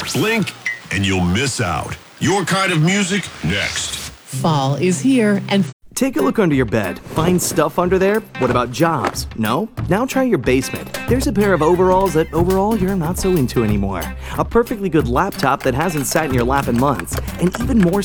Blink and you'll miss out. Your Kind of Music, next. Fall is here and Take a look under your bed. Find stuff under there? What about jobs? No? Now try your basement. There's a pair of overalls that overall you're not so into anymore. A perfectly good laptop that hasn't sat in your lap in months. And even more